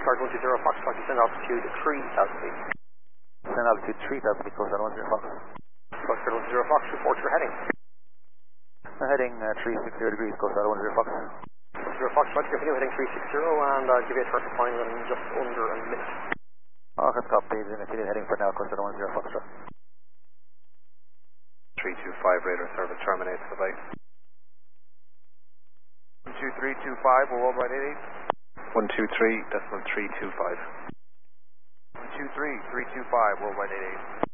Card 120 Foxtrot, descend altitude 3,000 feet. Descend altitude 3,000 feet, Coast Guard 10 Fox. Coast Guard 10 Fox, report your heading. Heading 360 degrees, Coast Guard 10 Fox. 10 Fox, try to continue heading 360 and I'll give you a traffic final in just under a minute. Okay, copy. Initiated heading for now, Coast Guard 10 Fox. 325 radar service terminates, bye-bye. 12325, we'll roll right 88. 123.325. 123.325, roll right 88.